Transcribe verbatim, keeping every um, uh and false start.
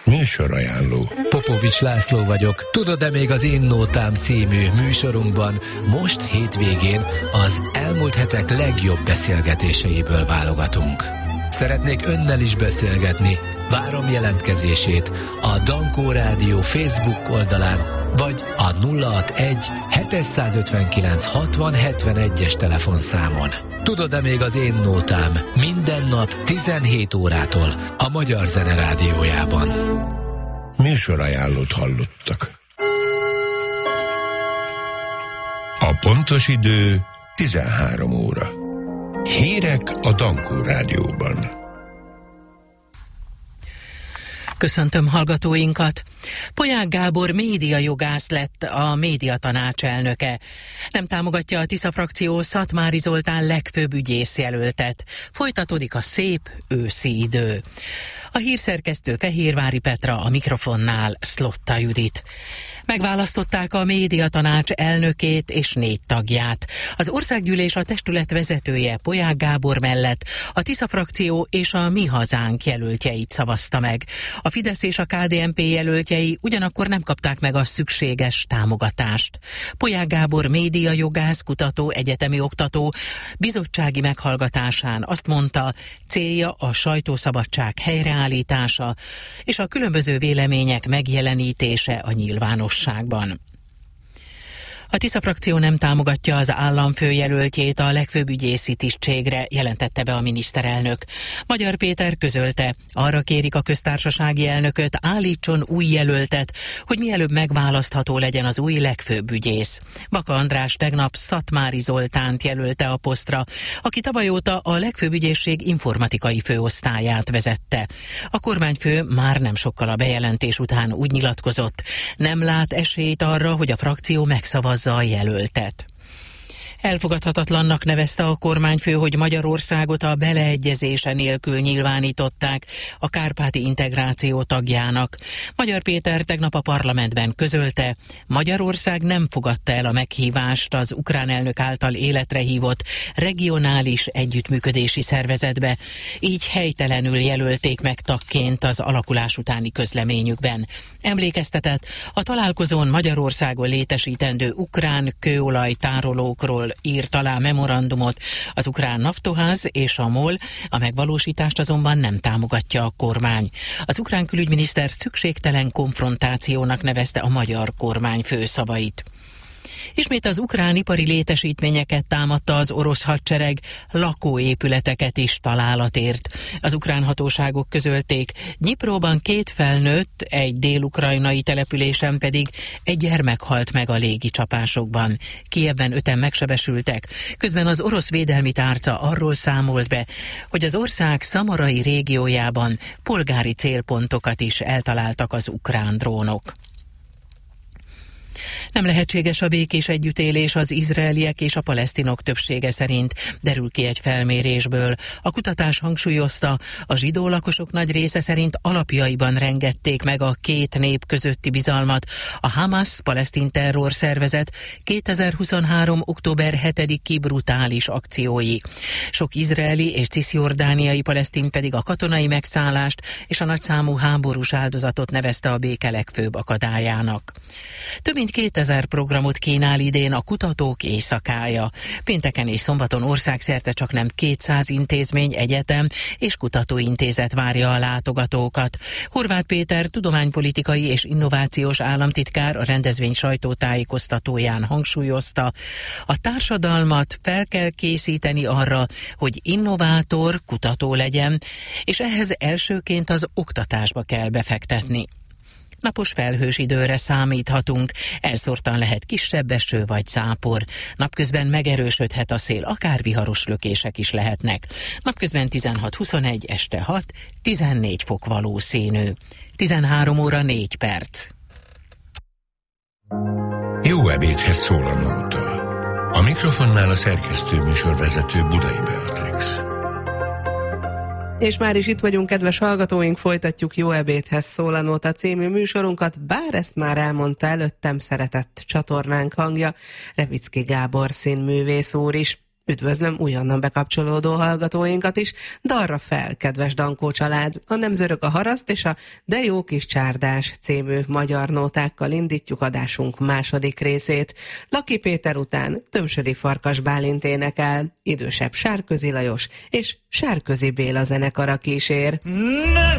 Műsorajánló. Popovics László vagyok. Tudod-e még az Én Nótám című műsorunkban most hétvégén az elmúlt hetek legjobb beszélgetéseiből válogatunk. Szeretnék önnel is beszélgetni. Várom jelentkezését a Dankó Rádió Facebook oldalán, vagy a nulla hatvanegy hétszázötvenkilenc hatvan hetvenegyes telefonszámon. Tudod-e még az Én Nótám minden nap tizenhét órától a Magyar Zene Rádiójában. Műsorajánlót hallottak. A pontos idő tizenhárom óra. Hírek a Dankó Rádióban. Köszöntöm hallgatóinkat! Polyák Gábor médiajogász lett a médiatanács elnöke. Nem támogatja a Tisza frakció Szatmári Zoltán legfőbb ügyészjelöltet. Folytatódik a szép őszi idő. A hírszerkesztő Fehérvári Petra, a mikrofonnál Szlotta Judit. Megválasztották a médiatanács elnökét és négy tagját. Az országgyűlés a testület vezetője Polyák Gábor mellett a Tisza frakció és a Mi Hazánk jelöltjeit szavazta meg. A Fidesz és a ká dé en pé jelöltjei ugyanakkor nem kapták meg a szükséges támogatást. Polyák Gábor médiajogász, kutató, egyetemi oktató bizottsági meghallgatásán azt mondta, célja a sajtószabadság helyreállítása és a különböző vélemények megjelenítése a nyilvánosságban. A Tisza frakció nem támogatja az államfőjelöltjét a legfőbb ügyészi tisztségre, jelentette be a miniszterelnök. Magyar Péter közölte, arra kérik a köztársasági elnököt, állítson új jelöltet, hogy mielőbb megválasztható legyen az új legfőbb ügyész. Baka András tegnap Szatmári Zoltánt jelölte a posztra, aki tavaly óta a legfőbb ügyészség informatikai főosztályát vezette. A kormányfő már nem sokkal a bejelentés után úgy nyilatkozott, nem lát esélyt arra, hogy a frakció megszavazza a jelöltet. Elfogadhatatlannak nevezte a kormányfő, hogy Magyarországot a beleegyezése nélkül nyilvánították a kárpáti integráció tagjának. Magyar Péter tegnap a parlamentben közölte, Magyarország nem fogadta el a meghívást az ukrán elnök által életre hívott regionális együttműködési szervezetbe, így helytelenül jelölték meg tagként az alakulás utáni közleményükben. Emlékeztetett, a találkozón Magyarországon létesítendő ukrán kőolaj-tárolókról írt alá memorandumot az ukrán Naftoház és a MOL, a megvalósítást azonban nem támogatja a kormány. Az ukrán külügyminiszter szükségtelen konfrontációnak nevezte a magyar kormányfő szavait. Ismét az ukrán ipari létesítményeket támadta az orosz hadsereg, lakóépületeket is találat ért. Az ukrán hatóságok közölték, Dnyipróban két felnőtt, egy dél-ukrajnai településen pedig egy gyermek halt meg a légicsapásokban. Kijevben öten megsebesültek, közben az orosz védelmi tárca arról számolt be, hogy az ország szamarai régiójában polgári célpontokat is eltaláltak az ukrán drónok. Nem lehetséges a békés együttélés az izraeliek és a palesztinok többsége szerint, derül ki egy felmérésből. A kutatás hangsúlyozta, a zsidó lakosok nagy része szerint alapjaiban rengették meg a két nép közötti bizalmat a Hamas palesztin terrorszervezet kétezer-huszonhárom. október hetediki brutális akciói. Sok izraeli és cisjordániai palesztin pedig a katonai megszállást és a nagyszámú háborús áldozatot nevezte a béke legfőbb akadályának. Több mint kétezer programot kínál idén a Kutatók Éjszakája. Pénteken és szombaton országszerte csaknem kétszáz intézmény, egyetem és kutatóintézet várja a látogatókat. Horváth Péter tudománypolitikai és innovációs államtitkár a rendezvény sajtótájékoztatóján hangsúlyozta, a társadalmat fel kell készíteni arra, hogy innovátor, kutató legyen, és ehhez elsőként az oktatásba kell befektetni. Napos felhős időre számíthatunk, elszórtan lehet kisebb eső vagy zápor. Napközben megerősödhet a szél, akár viharos lökések is lehetnek. Napközben tizenhat-huszonegy, este hat-tizennégy fok valószínű. tizenhárom óra négy perc. Jó ebédhez szól a nóta. A mikrofonnál a szerkesztő műsorvezető Budai Beatrix. És már is itt vagyunk, kedves hallgatóink, folytatjuk Jó ebédhez szól a nóta című műsorunkat, bár ezt már elmondta előttem szeretett csatornánk hangja, Revicki Gábor színművész úr is. üdvözlöm újonnan bekapcsolódó hallgatóinkat is. Dalra fel, kedves Dankó család! A Nem zörög a haraszt és a De jó kis csárdás című magyar nótákkal indítjuk adásunk második részét. Laki Péter után Tömsödi Farkas Bálint énekel, idősebb Sárközi Lajos és Sárközi Béla zenekara kísér. Nem